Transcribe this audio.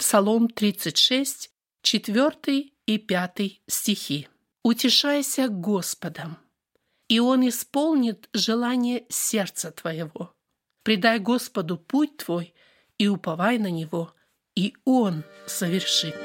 Псалом 36, 4 и 5 стихи. «Утешайся Господом, и Он исполнит желание сердца твоего. Предай Господу путь твой и уповай на Него, и Он совершит».